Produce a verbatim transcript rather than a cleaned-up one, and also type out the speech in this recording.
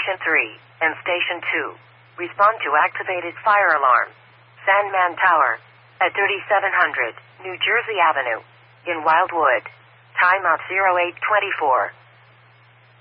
Station three and Station two. Respond to activated fire alarm. Sandman Tower at thirty-seven hundred New Jersey Avenue in Wildwood. Time out zero eight twenty-four.